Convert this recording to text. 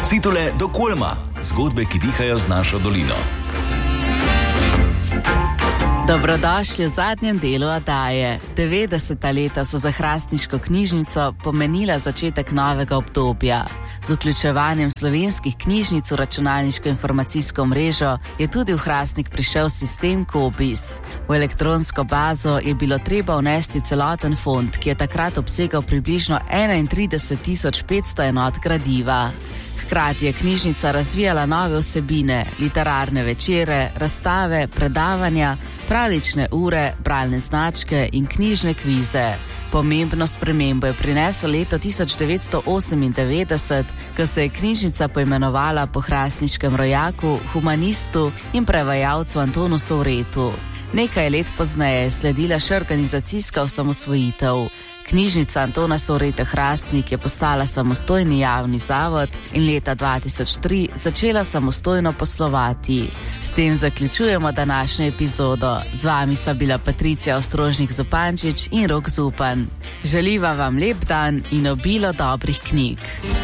Citule do Kulma. Zgodbe, ki dihajo z našo dolino. Dobrodošli v zadnjem delu oddaje. 90. leta so za hrastniško knjižnico pomenila začetek novega obdobja. Z vključevanjem slovenskih knjižnic v računalniško informacijsko mrežo je tudi v Hrastnik prišel sistem Cobiss. V elektronsko bazo je bilo treba vnesti celoten fond, ki je takrat obsegal približno 31.500 enot gradiva. Hkrati je knjižnica razvijala nove vsebine, literarne večere, razstave, predavanja, pravljične ure, bralne značke in knjižne kvize. Pomembno spremembo je prineslo leto 1998, ko se je knjižnica poimenovala po hrastniškem rojaku, humanistu in prevajalcu Antonu Sovretu. Nekaj let pozneje je sledila še organizacijska osamosvojitev. Knjižnica Antona Sovreta Hrastnik je postala samostojni javni zavod in leta 2003 začela samostojno poslovati. S tem zaključujemo današnjo epizodo. Z vami sva bila Patricija Ostrožnik-Zupančič in Rok Zupan. Želiva vam lep dan in obilo dobrih knjig.